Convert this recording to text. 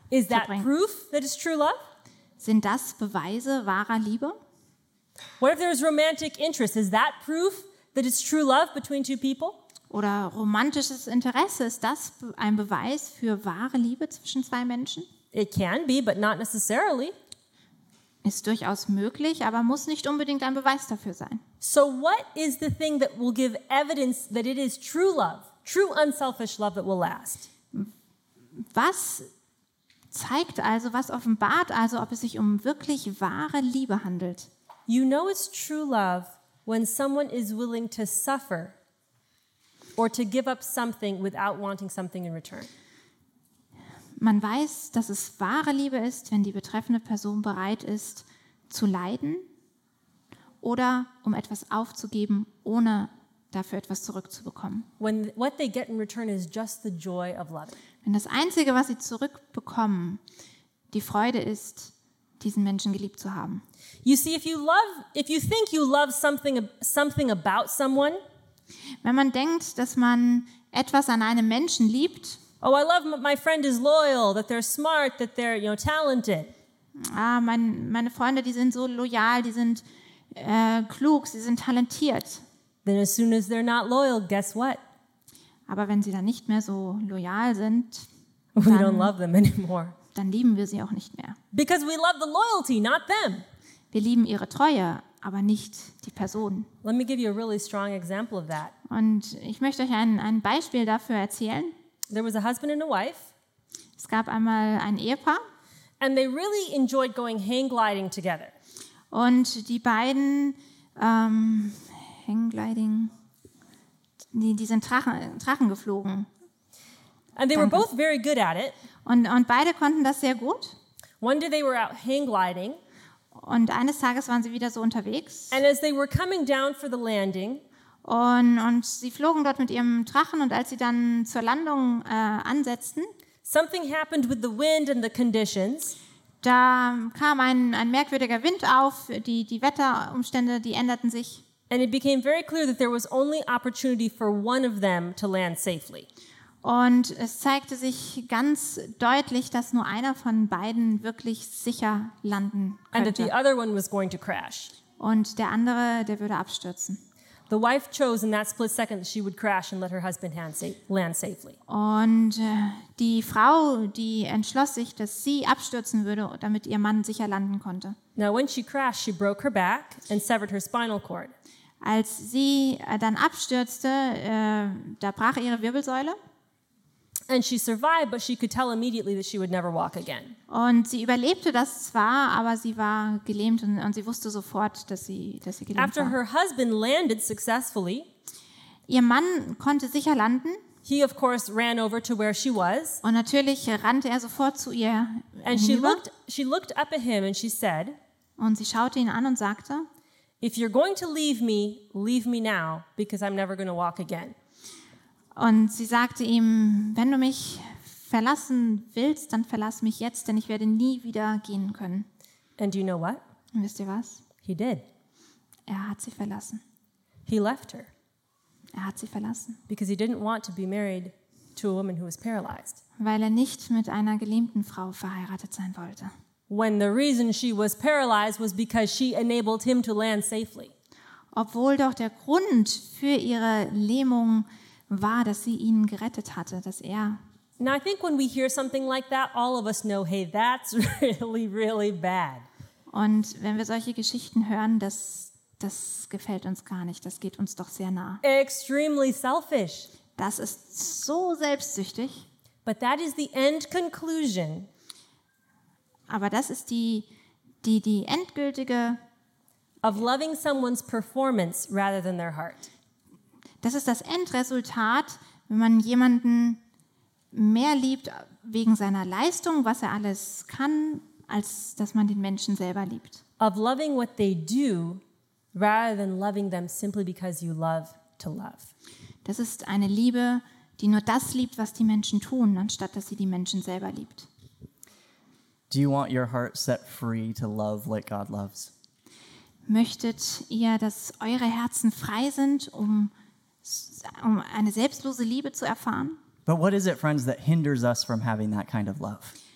Is that verbringen. proof that it's true love? Sind das Beweise wahrer Liebe? What if there's romantic interest? Is that proof that it's true love between two people? Oder romantisches Interesse, ist das ein Beweis für wahre Liebe zwischen zwei Menschen? It can be, but not necessarily. Ist durchaus möglich, aber muss nicht unbedingt ein Beweis dafür sein. So what is the thing that will give evidence that it is true love, true unselfish love that will last? Was zeigt also, was offenbart also, ob es sich um wirklich wahre Liebe handelt? You know it's true love when someone is willing to suffer or to give up something without wanting something in return. Man weiß, dass es wahre Liebe ist, wenn die betreffende Person bereit ist, zu leiden oder um etwas aufzugeben, ohne dafür etwas zurückzubekommen. When what they get in return is just the joy of loving. Wenn das Einzige, was sie zurückbekommen, die Freude ist, diesen Menschen geliebt zu haben. You see, if you think you love something about someone, Wenn man denkt, dass man etwas an einem Menschen liebt, oh, I love my friend is loyal, that they're smart, that they're, talented. meine Freunde, die sind so loyal, die sind klug, sie sind talentiert. Then as soon as they're not loyal, guess what? Aber wenn sie dann nicht mehr so loyal sind, We don't love them anymore. dann lieben wir sie auch nicht mehr. Because we love the loyalty, not them. Wir lieben ihre Treue, aber nicht die Person. Let me give you a really strong example of that. Und ich möchte euch ein Beispiel dafür erzählen. There was a husband and a wife, Es gab einmal ein Ehepaar and they really enjoyed going hang gliding together. und die beiden Hanggliding, die sind Drachen geflogen. And they were both very good at it. Und beide konnten das sehr gut. One day they were out hang gliding, Und eines Tages waren sie wieder so unterwegs. and as they were coming down for the landing, Und sie flogen dort mit ihrem Drachen und als sie dann zur Landung ansetzten, something happened with the wind and the conditions, da kam ein merkwürdiger Wind auf, die Wetterumstände, die änderten sich. and it became very clear that there was only opportunity for one of them to land safely. Und es zeigte sich ganz deutlich, dass nur einer von beiden wirklich sicher landen And that the könnte. other one was going to crash. Und der andere, der würde abstürzen. The wife chose in that split second that she would crash and let her husband land safely. Und die Frau, die entschloss sich, dass sie abstürzen würde, damit ihr Mann sicher landen konnte. Now, when she crashed, she broke her back and severed her spinal cord. Als sie dann abstürzte, da brach ihre Wirbelsäule. And she survived, but she could tell immediately that she would never walk again. Und sie überlebte das zwar, aber sie war gelähmt und sie wusste sofort, dass sie gelähmt After war. her husband landed successfully, Ihr Mann konnte sicher landen he, of course, ran over to where she was. und natürlich rannte er sofort zu ihr And she hinüber looked up at him and she said, und sie schaute ihn an und sagte, if you're going to leave me now, because I'm never going to walk again. und sie sagte ihm, wenn du mich verlassen willst, dann verlass mich jetzt, denn ich werde nie wieder gehen können. And do you know what? Und wisst ihr was? He did. Er hat sie verlassen. He left her Er hat sie verlassen, because he didn't want to be married to a woman who was paralyzed. weil er nicht mit einer gelähmten Frau verheiratet sein wollte. When the reason she was paralyzed was because she enabled him to land safely. Obwohl doch der Grund für ihre Lähmung war, dass sie ihn gerettet hatte, dass er. Now, I think when we hear something like that, all of us know, hey, that's really, really bad. Und wenn wir solche Geschichten hören, das gefällt uns gar nicht, das geht uns doch sehr nah. Extremely selfish. Das ist so selbstsüchtig, But that is the end conclusion aber das ist die endgültige, of loving someone's performance rather than their heart. das ist das Endresultat, wenn man jemanden mehr liebt wegen seiner Leistung, was er alles kann, als dass man den Menschen selber liebt. Of loving what they do rather than loving them simply because you love to love. Das ist eine Liebe, die nur das liebt, was die Menschen tun, anstatt dass sie die Menschen selber liebt. Do you want your heart set free to love like God loves? Möchtet ihr, dass eure Herzen frei sind, um eine selbstlose Liebe zu erfahren? But what is it, friends, that hinders us from having that kind of love?